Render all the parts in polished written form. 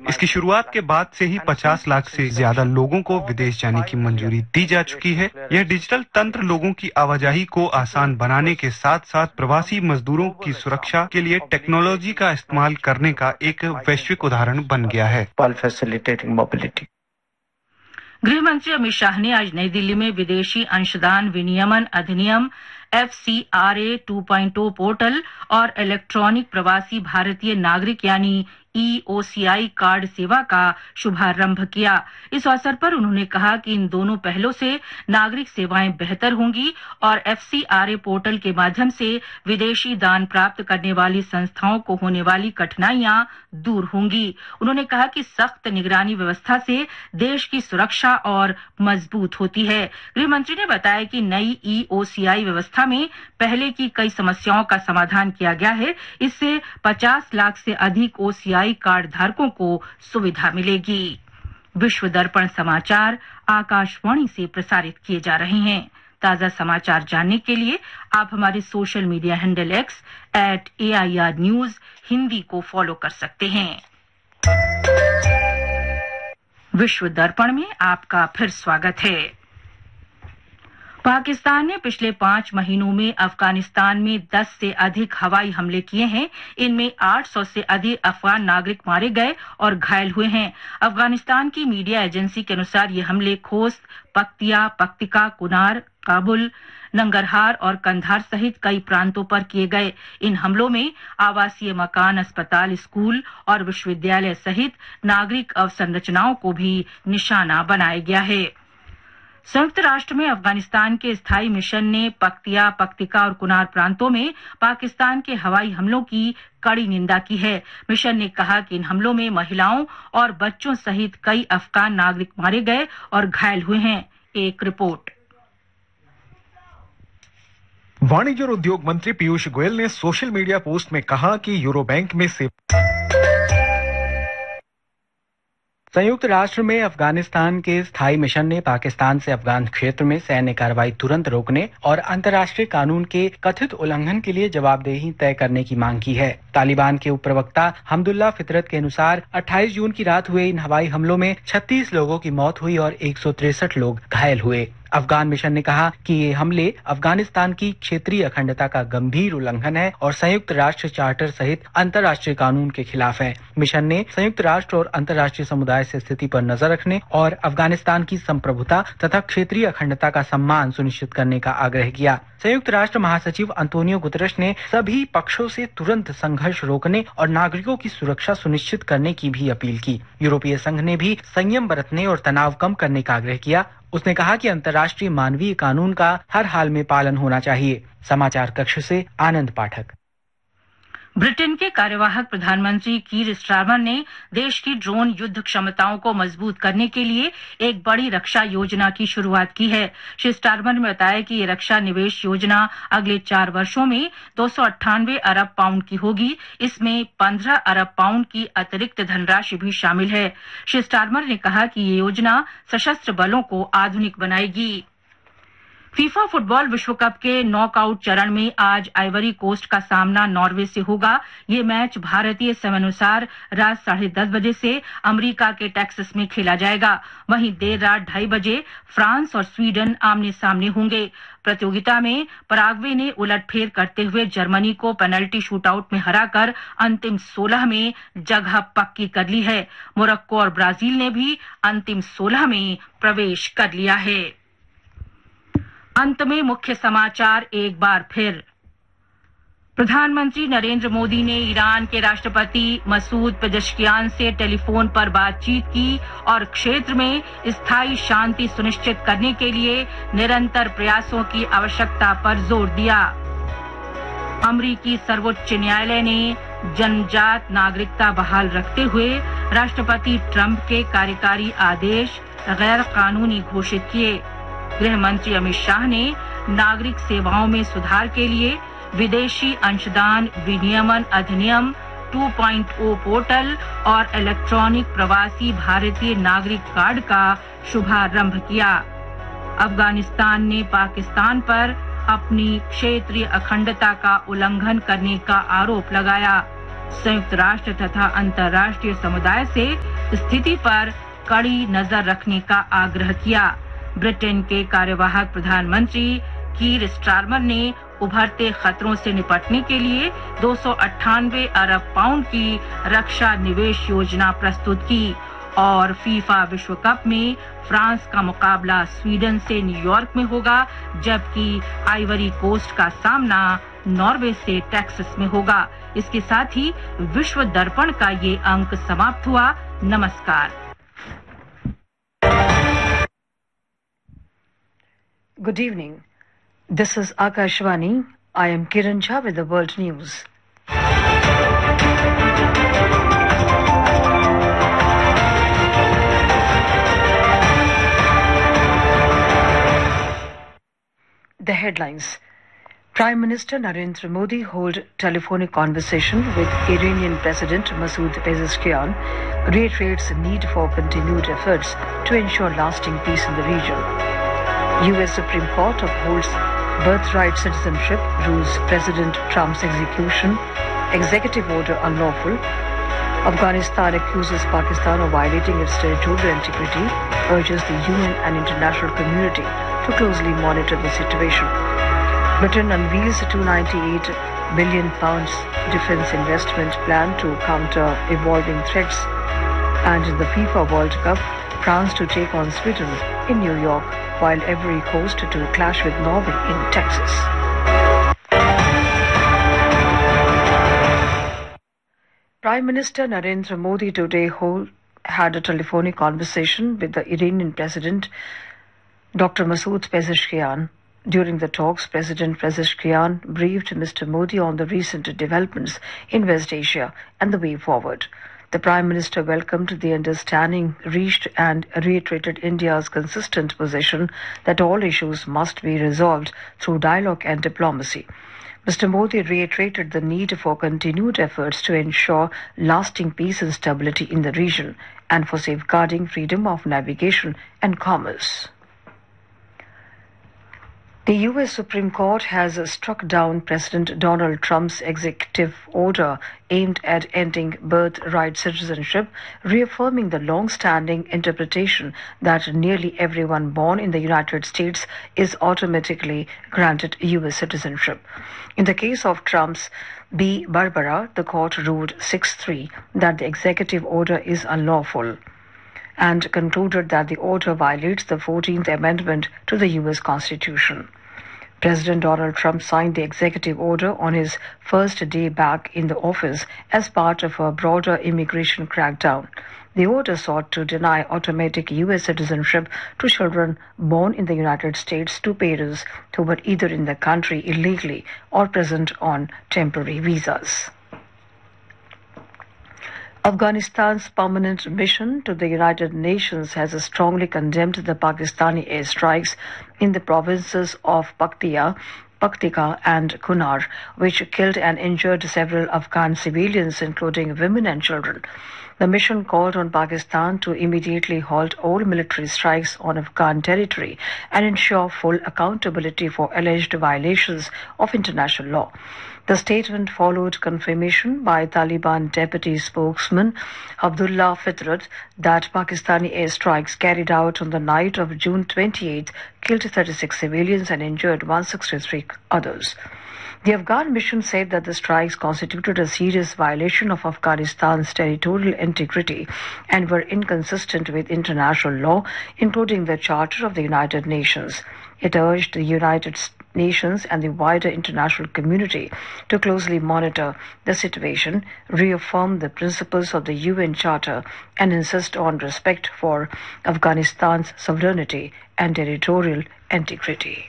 इसकी शुरुआत के बाद से ही 50 लाख से ज्यादा लोगों को विदेश जाने की मंजूरी दी जा चुकी है। यह डिजिटल तंत्र लोगों की आवाजाही को आसान बनाने के साथ साथ प्रवासी मजदूरों की सुरक्षा के लिए टेक्नोलॉजी का इस्तेमाल करने का एक वैश्विक उदाहरण बन गया है। गृह मंत्री अमित शाह ने आज नई दिल्ली में विदेशी अंशदान विनियमन अधिनियम FCRA 2.0 पोर्टल और इलेक्ट्रॉनिक प्रवासी भारतीय नागरिक यानी EOCI कार्ड सेवा का शुभारंभ किया। इस अवसर पर उन्होंने कहा कि इन दोनों पहलों से नागरिक सेवाएं बेहतर होंगी और FCRA पोर्टल के माध्यम से विदेशी दान प्राप्त करने वाली संस्थाओं को होने वाली कठिनाइयां दूर होंगी। उन्होंने कहा कि सख्त निगरानी व्यवस्था से देश की सुरक्षा और मजबूत होती है। गृह मंत्री ने बताया कि नई EOCI व्यवस्था में पहले की कई समस्याओं का समाधान किया गया है। इससे 50 लाख से अधिक OCI कार्ड धारकों को सुविधा मिलेगी। विश्व दर्पण समाचार आकाशवाणी से प्रसारित किए जा रहे हैं। ताजा समाचार जानने के लिए आप हमारे social media handle X @AIR News Hindi को फॉलो कर सकते हैं। विश्व दर्पण में आपका फिर स्वागत है। पाकिस्तान ने पिछले 5 महीनों में अफगानिस्तान में 10 से अधिक हवाई हमले किए हैं। इनमें 800 से अधिक अफगान नागरिक मारे गए और घायल हुए हैं। अफगानिस्तान की मीडिया एजेंसी के अनुसार ये हमले खोस्त, पख्तिया, पख्तिका, कुनार, काबुल, नंगरहार और कंधार सहित कई प्रांतों पर किए गए। इन हमलों में आवासीय मकान, अस्पताल, स्कूल और विश्वविद्यालय सहित नागरिक अवसंरचनाओं को भी निशाना बनाया गया है। संयुक्त राष्ट्र में अफगानिस्तान के स्थायी मिशन ने पख्तिया, पख्तिका और कुनार प्रांतों में पाकिस्तान के हवाई हमलों की कड़ी निंदा की है। मिशन ने कहा कि इन हमलों में महिलाओं और बच्चों सहित कई अफगान नागरिक मारे गए और घायल हुए हैं। एक रिपोर्ट। वाणिज्य और उद्योग मंत्री पीयूष गोयल ने सोशल मीडिया पोस्ट में कहा कि यूरो बैंक में से संयुक्त राष्ट्र में अफगानिस्तान के स्थायी मिशन ने पाकिस्तान से अफगान क्षेत्र में सैन्य कार्रवाई तुरंत रोकने और अंतर्राष्ट्रीय कानून के कथित उल्लंघन के लिए जवाबदेही तय करने की मांग की है। तालिबान के उपप्रवक्ता हमदुल्ला फितरत के अनुसार 28 जून की रात हुए इन हवाई हमलों में 36 लोगों की मौत हुई और 163 लोग घायल हुए। अफगान मिशन ने कहा कि ये हमले अफगानिस्तान की क्षेत्रीय अखंडता का गंभीर उल्लंघन है और संयुक्त राष्ट्र चार्टर सहित अंतर्राष्ट्रीय कानून के खिलाफ है। मिशन ने संयुक्त राष्ट्र और अंतर्राष्ट्रीय समुदाय से स्थिति पर नजर रखने और अफगानिस्तान की संप्रभुता तथा क्षेत्रीय अखंडता का सम्मान सुनिश्चित करने का आग्रह किया। संयुक्त राष्ट्र महासचिव अंतोनियो गुतरश ने सभी पक्षों से तुरंत संघर्ष रोकने और नागरिकों की सुरक्षा सुनिश्चित करने की भी अपील की। यूरोपीय संघ ने भी संयम बरतने और तनाव कम करने का आग्रह किया। उसने कहा कि अंतर्राष्ट्रीय मानवीय कानून का हर हाल में पालन होना चाहिए। समाचार कक्ष से आनंद पाठक। ब्रिटेन के कार्यवाहक प्रधानमंत्री कीर स्टारमर ने देश की ड्रोन युद्ध क्षमताओं को मजबूत करने के लिए एक बड़ी रक्षा योजना की शुरुआत की है। श्री स्टारमर ने बताया कि ये रक्षा निवेश योजना अगले 4 वर्षों में 298 अरब पाउंड की होगी। इसमें 15 अरब पाउंड की अतिरिक्त धनराशि भी शामिल है। श्री स्टारमर ने कहा कि ये योजना सशस्त्र बलों को आधुनिक बनाएगी। फीफा फुटबॉल विश्व कप के नॉकआउट चरण में आज आइवरी कोस्ट का सामना नॉर्वे से होगा। ये मैच भारतीय समयानुसार रात 10:30 बजे से अमेरिका के टेक्सास में खेला जाएगा। वहीं देर रात 2:30 बजे फ्रांस और स्वीडन आमने सामने होंगे। प्रतियोगिता में पराग्वे ने उलटफेर करते हुए जर्मनी को पेनल्टी शूटआउट में हराकर अंतिम 16 में जगह पक्की कर ली है। मोरक्को और ब्राजील ने भी अंतिम 16 में प्रवेश कर लिया है। अंत में मुख्य समाचार एक बार फिर। प्रधानमंत्री नरेंद्र मोदी ने ईरान के राष्ट्रपति मसूद पेजेश्कियान से टेलीफोन पर बातचीत की और क्षेत्र में स्थायी शांति सुनिश्चित करने के लिए निरंतर प्रयासों की आवश्यकता पर जोर दिया। अमेरिकी सर्वोच्च न्यायालय ने जन्मजात नागरिकता बहाल रखते हुए राष्ट्रपति ट्रंप के कार्यकारी आदेश गैर कानूनी घोषित किए। गृह मंत्री अमित शाह ने नागरिक सेवाओं में सुधार के लिए विदेशी अंशदान विनियमन अधिनियम 2.0 पोर्टल और इलेक्ट्रॉनिक प्रवासी भारतीय नागरिक कार्ड का शुभारंभ किया। अफगानिस्तान ने पाकिस्तान पर अपनी क्षेत्रीय अखंडता का उल्लंघन करने का आरोप लगाया। संयुक्त राष्ट्र तथा अंतर्राष्ट्रीय समुदाय से स्थिति पर कड़ी नजर रखने का आग्रह किया। ब्रिटेन के कार्यवाहक प्रधानमंत्री कीर स्टारमर ने उभरते खतरों से निपटने के लिए 298 अरब पाउंड की रक्षा निवेश योजना प्रस्तुत की और फीफा विश्व कप में फ्रांस का मुकाबला स्वीडन से न्यूयॉर्क में होगा, जबकि आइवरी कोस्ट का सामना नॉर्वे से टेक्सास में होगा। इसके साथ ही विश्व दर्पण का ये अंक समाप्त हुआ। नमस्कार। Good evening. This is Akashvani. I am Kiran Jha with the World News. The headlines. Prime Minister Narendra Modi held telephonic conversation with Iranian President Masoud Pezeshkian, reiterates the need for continued efforts to ensure lasting peace in the region. U.S. Supreme Court upholds birthright citizenship, rules President Trump's executive order unlawful. Afghanistan accuses Pakistan of violating its territorial integrity, urges the UN and international community to closely monitor the situation. Britain unveils a £298 billion defence investment plan to counter evolving threats. And in the FIFA World Cup, France to take on Sweden in New York, while Ivory Coast to clash with Norway in Texas. Prime Minister Narendra Modi today had a telephonic conversation with the Iranian President Dr. Masoud Pezeshkian. During the talks, President Pezeshkian briefed Mr. Modi on the recent developments in West Asia and the way forward. The Prime Minister welcomed the understanding reached and reiterated India's consistent position that all issues must be resolved through dialogue and diplomacy. Mr. Modi reiterated the need for continued efforts to ensure lasting peace and stability in the region and for safeguarding freedom of navigation and commerce. The U.S. Supreme Court has struck down President Donald Trump's executive order aimed at ending birthright citizenship, reaffirming the long-standing interpretation that nearly everyone born in the United States is automatically granted U.S. citizenship. In the case of Trump's B. Barbara, the court ruled 6-3 that the executive order is unlawful and concluded that the order violates the 14th Amendment to the U.S. Constitution. President Donald Trump signed the executive order on his first day back in the office as part of a broader immigration crackdown. The order sought to deny automatic U.S. citizenship to children born in the United States to parents who were either in the country illegally or present on temporary visas. Afghanistan's permanent mission to the United Nations has strongly condemned the Pakistani airstrikes in the provinces of Paktika and Kunar, which killed and injured several Afghan civilians, including women and children. The mission called on Pakistan to immediately halt all military strikes on Afghan territory and ensure full accountability for alleged violations of international law. The statement followed confirmation by Taliban deputy spokesman Abdullah Fitrat that Pakistani airstrikes carried out on the night of June 28 killed 36 civilians and injured 163 others. The Afghan mission said that the strikes constituted a serious violation of Afghanistan's territorial integrity and were inconsistent with international law, including the Charter of the United Nations. It urged the United Nations and the wider international community to closely monitor the situation, reaffirm the principles of the UN Charter, and insist on respect for Afghanistan's sovereignty and territorial integrity.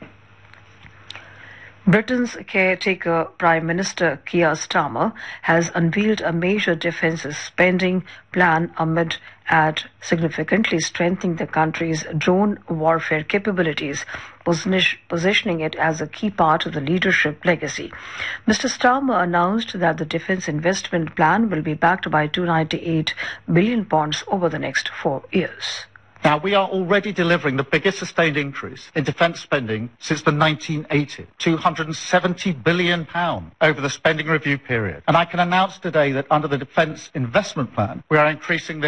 Britain's caretaker Prime Minister Keir Starmer has unveiled a major defence spending plan amid at significantly strengthening the country's drone warfare capabilities, positioning it as a key part of the leadership legacy. Mr. Starmer announced that the defence investment plan will be backed by £298 billion over the next 4 years. Now, we are already delivering the biggest sustained increase in defence spending since the 1980s, £270 billion over the spending review period. And I can announce today that under the Defence Investment Plan, we are increasing